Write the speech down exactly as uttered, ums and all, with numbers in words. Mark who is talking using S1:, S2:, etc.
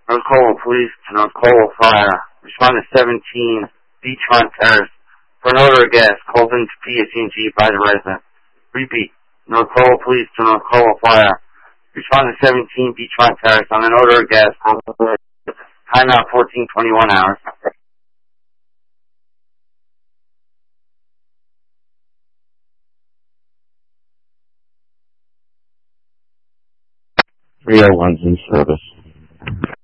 S1: North Colwell Police to North Colwell Fire. Respond to seventeen Beachfront Terrace. For an odor of gas called into P S E and G by the resident. Repeat. North Colwell Police to North Colwell Fire. Respond to seventeen Beachfront Terrace on an odor of gas called into P S E and G. Time out fourteen twenty-one hours. three oh one's in service.